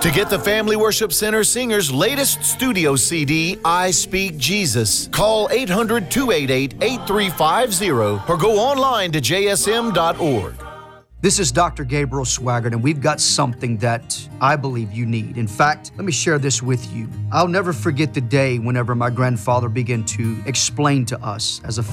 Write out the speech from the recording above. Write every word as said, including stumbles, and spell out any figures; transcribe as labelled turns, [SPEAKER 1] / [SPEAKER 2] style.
[SPEAKER 1] To get the Family Worship Center Singers' latest studio C D, I Speak Jesus, call eight hundred, two eight eight, eight three five zero or go online to j s m dot org.
[SPEAKER 2] This is Doctor Gabriel Swaggart, and we've got something that I believe you need. In fact, let me share this with you. I'll never forget the day whenever my grandfather began to explain to us as a